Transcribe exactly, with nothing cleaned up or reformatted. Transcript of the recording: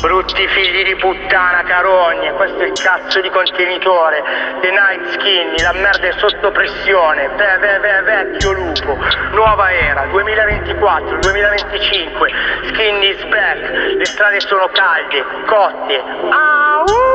Brutti figli di puttana, carogne, questo è il cazzo di contenitore. The Night Skinny, la merda è sotto pressione. Beh, beh, beh, vecchio lupo. Nuova era, duemilaventiquattro, duemilaventicinque. Skinny is back, le strade sono calde, cotte. Au!